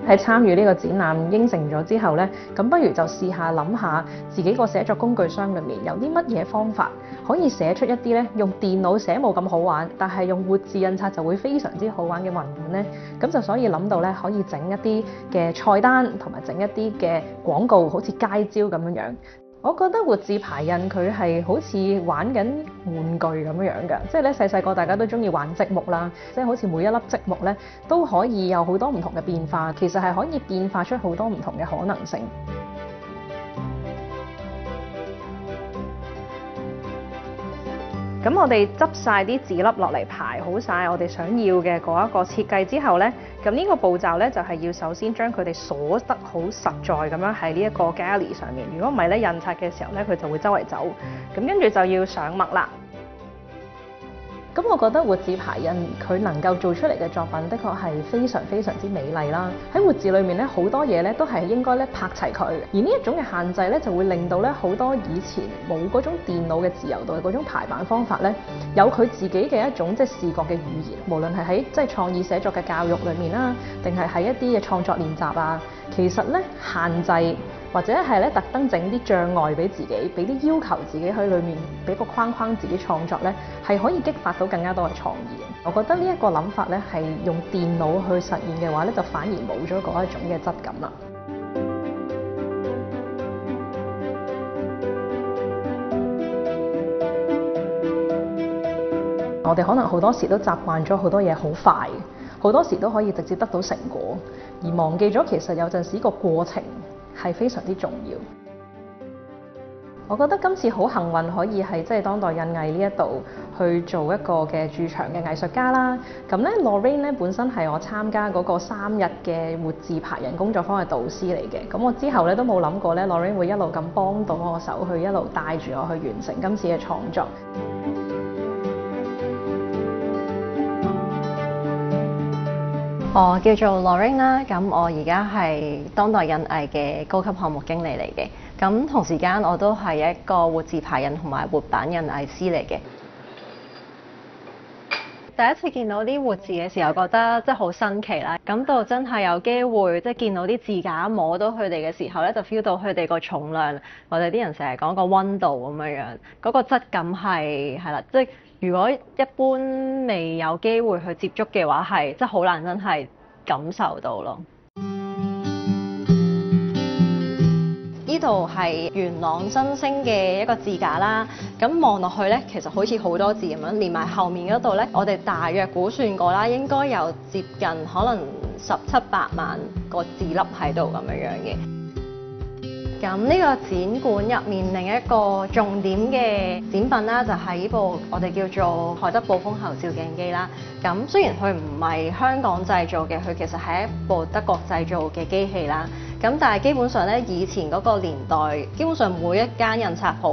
喺參與呢個展覽應承咗之後呢，咁不如就試下諗下自己個寫作工具箱裏面有啲乜嘢方法可以寫出一啲呢用電腦寫冇咁好玩，但係用活字印刷就會非常之好玩嘅文案呢。咁就所以諗到呢，可以整一啲嘅菜單同埋整一啲嘅廣告，好似街招咁樣樣。我覺得活字排印佢係好似玩緊玩具咁樣樣㗎，即係咧細細個大家都中意玩積木啦，即係好似每一粒積木咧都可以有好多唔同嘅變化，其實係可以變化出好多唔同嘅可能性。咁我哋執晒啲字粒落嚟，排好晒我哋想要嘅嗰一個設計之後呢，咁呢個步驟呢，就係要首先將佢哋鎖得好實在咁樣喺呢一個 galley 上面。如果唔係咧，印刷嘅時候呢，佢就會周圍走。咁跟住就要上墨啦。咁我覺得活字排印佢能夠做出嚟嘅作品，的確係非常非常之美麗啦。喺活字裏面咧，好多嘢咧都係應該咧拍齊佢，而呢一種嘅限制咧，就會令到咧好多以前冇嗰種電腦嘅自由度嘅嗰種排版方法咧，有佢自己嘅一種即係視覺嘅語言。無論係喺即係創意寫作嘅教育裏面啦，定係喺一啲嘅創作練習啊，其實咧限制，或者係咧特登整啲障礙俾自己，俾啲要求自己喺裏面，俾個框框自己創作咧，係可以激發到更加多嘅創意。我覺得呢一個諗法咧，係用電腦去實現嘅話咧，就反而冇咗嗰一種嘅質感啦。我哋可能好多時都習慣咗好多嘢好快，好多時都可以直接得到成果，而忘記咗其實有陣時個過程係非常之重要。我覺得今次好幸運可以係即係當代印藝呢一度去做一個嘅駐場嘅藝術家啦。咁咧 Lorraine 咧本身係我參加嗰個3日嘅活字排印工作坊嘅導師嚟嘅。咁我之後咧都冇諗過咧 Lorraine 會一路咁幫到我手去一路帶住我去完成今次嘅創作。 我叫做 Lorraine 啦，咁我而家係當代印藝嘅高級項目經理嚟嘅，咁同時間我都係一個活字排印同埋活版印藝師嚟嘅。第一次見到啲活字嘅時候，覺得即係好新奇啦。咁到真係有機會即係見到啲字架，摸到佢哋嘅時候咧，就 feel 到佢哋個重量，我哋啲人成日講個溫度咁樣樣，嗰個質感係啦，即係如果一般未有機會去接觸嘅話，係即係好難真係感受到咯。呢度係元朗新星嘅一個字架啦，咁望落去咧，其實好似好多字咁樣，連埋後面嗰度咧，我哋大約估算過啦，應該有接近可能17-8萬個字粒喺度咁樣樣嘅。咁呢個展館入面另一個重點嘅展品啦，就係呢部我哋叫做海德堡風喉照鏡機啦。咁雖然佢唔係香港製造嘅，佢其實係一部德國製造嘅機器啦。咁但係基本上咧，以前嗰個年代，基本上每一間印刷鋪